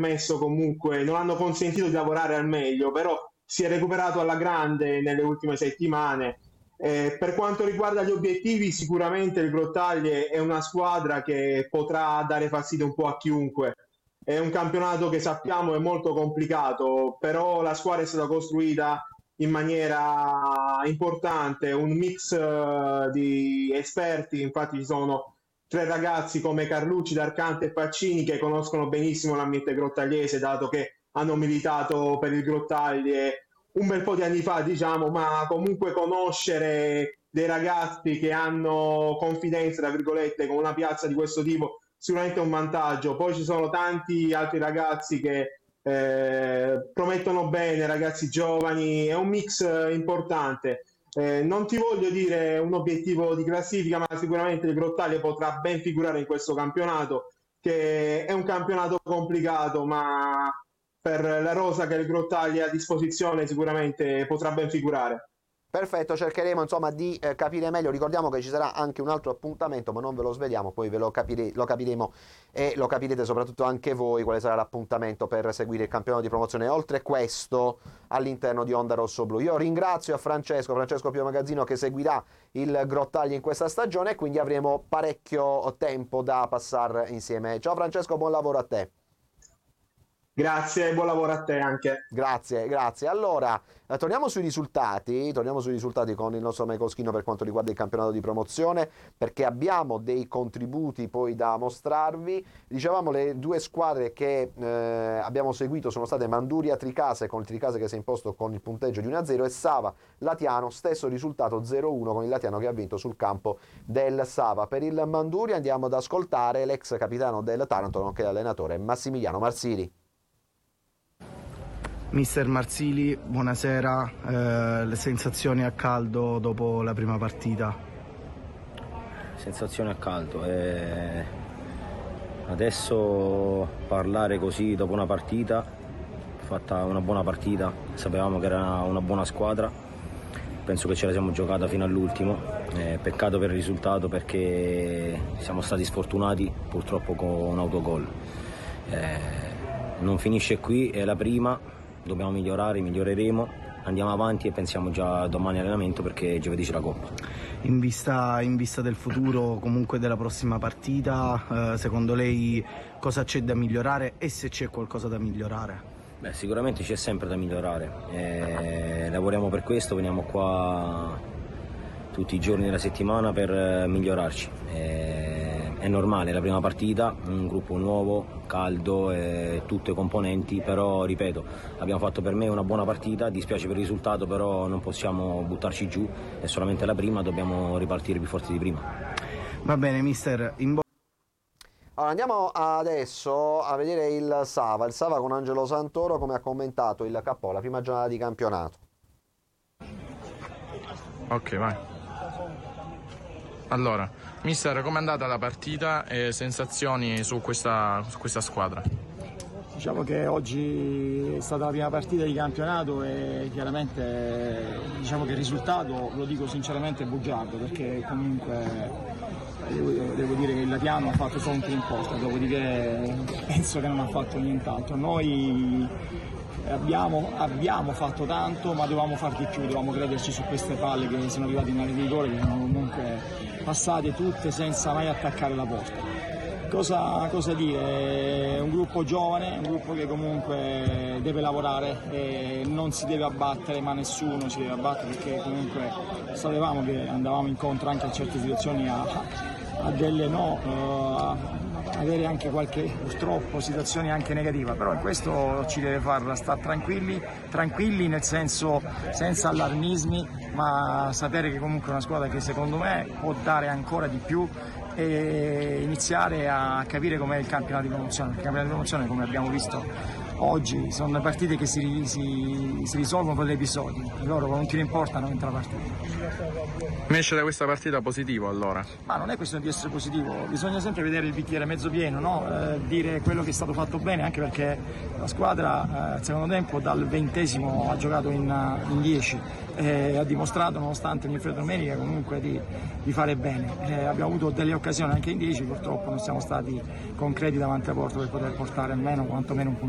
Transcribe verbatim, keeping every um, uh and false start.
permesso comunque, non hanno consentito di lavorare al meglio, però si è recuperato alla grande nelle ultime settimane. Eh, per quanto riguarda gli obiettivi, sicuramente il Grottaglie è una squadra che potrà dare fastidio un po' a chiunque. È un campionato che sappiamo è molto complicato, però la squadra è stata costruita in maniera importante, un mix eh, di esperti, infatti ci sono tre ragazzi come Carlucci, D'Arcante e Faccini che conoscono benissimo l'ambiente grottagliese, dato che hanno militato per il Grottaglie un bel po' di anni fa, diciamo, ma comunque conoscere dei ragazzi che hanno confidenza, tra virgolette, con una piazza di questo tipo, sicuramente è un vantaggio. Poi ci sono tanti altri ragazzi che eh, promettono bene, ragazzi giovani, è un mix eh, importante. Eh, non ti voglio dire un obiettivo di classifica, ma sicuramente il Grottaglie potrà ben figurare in questo campionato, che è un campionato complicato, ma per la rosa che il Grottaglie ha a disposizione sicuramente potrà ben figurare. Perfetto, cercheremo insomma di eh, capire meglio. Ricordiamo che ci sarà anche un altro appuntamento, ma non ve lo sveliamo, poi ve lo, capire, lo capiremo e lo capirete soprattutto anche voi quale sarà l'appuntamento per seguire il campionato di promozione. Oltre questo, all'interno di Onda Rosso Blu. Io ringrazio a Francesco, Francesco Pio Magazzino, che seguirà il Grottaglie in questa stagione, e quindi avremo parecchio tempo da passare insieme. Ciao Francesco, buon lavoro a te. Grazie e buon lavoro a te anche. Grazie, grazie. Allora, eh, torniamo sui risultati, torniamo sui risultati con il nostro Mecoschino per quanto riguarda il campionato di promozione, perché abbiamo dei contributi poi da mostrarvi. Dicevamo, le due squadre che eh, abbiamo seguito sono state Manduria Tricase, con il Tricase che si è imposto con il punteggio di uno a zero, e Sava Latiano, stesso risultato zero a uno, con il Latiano che ha vinto sul campo del Sava. Per il Manduria andiamo ad ascoltare l'ex capitano del Taranto, nonché allenatore, Massimiliano Marsili. Mister Marsili, buonasera, eh, le sensazioni a caldo dopo la prima partita? Sensazioni a caldo, eh, adesso parlare così dopo una partita, fatta una buona partita, sapevamo che era una buona squadra, penso che ce la siamo giocata fino all'ultimo, eh, peccato per il risultato perché siamo stati sfortunati purtroppo con un autogol. Eh, non finisce qui, è la prima. Dobbiamo migliorare, miglioreremo, andiamo avanti e pensiamo già domani allenamento perché giovedì c'è la Coppa. In vista, in vista del futuro, comunque della prossima partita, eh, secondo lei cosa c'è da migliorare e se c'è qualcosa da migliorare? Beh, sicuramente c'è sempre da migliorare, eh, lavoriamo per questo, veniamo qua tutti i giorni della settimana per migliorarci. Eh, è normale, è la prima partita, un gruppo nuovo, caldo, eh, tutte componenti, però ripeto, abbiamo fatto per me una buona partita, dispiace per il risultato, però non possiamo buttarci giù, è solamente la prima, dobbiamo ripartire più forti di prima. Va bene mister, in bo- Allora, andiamo adesso a vedere il Sava, il Sava con Angelo Santoro, come ha commentato il K O, la prima giornata di campionato. Ok, vai. Allora, mister, com'è andata la partita e sensazioni su questa, su questa squadra? Diciamo che oggi è stata la prima partita di campionato e chiaramente diciamo che il risultato, lo dico sinceramente, è bugiardo, perché comunque devo, devo dire che il Latiano ha fatto solo un tiro in porta, dopodiché penso che non ha fatto nient'altro. Noi abbiamo, abbiamo fatto tanto, ma dovevamo far di più, dovevamo crederci su queste palle che sono arrivate in area di rigore, che sono comunque passate tutte senza mai attaccare la porta. Cosa, cosa dire? È un gruppo giovane, un gruppo che comunque deve lavorare e non si deve abbattere, ma nessuno si deve abbattere, perché comunque sapevamo che andavamo incontro anche a certe situazioni a, a delle no, a avere anche qualche, purtroppo, situazioni anche negative, però questo ci deve far stare tranquilli, tranquilli nel senso senza allarmismi, ma sapere che comunque è una squadra che secondo me può dare ancora di più e iniziare a capire com'è il campionato di promozione. Il campionato di promozione, come abbiamo visto oggi, sono partite che si, si, si risolvono per gli episodi, loro con un tiro in porta non entra la partita. Ne esce da questa partita positivo allora? Ma non è questione di essere positivo, bisogna sempre vedere il bicchiere mezzo pieno, no? Eh, dire quello che è stato fatto bene, anche perché la squadra eh, al secondo tempo dal ventesimo ha giocato in, in dieci e ha dimostrato, nonostante Wilfredo Domenica, comunque di, di fare bene. Eh, abbiamo avuto delle occasioni anche in dieci, purtroppo non siamo stati concreti davanti alla porta per poter portare almeno quantomeno un punto.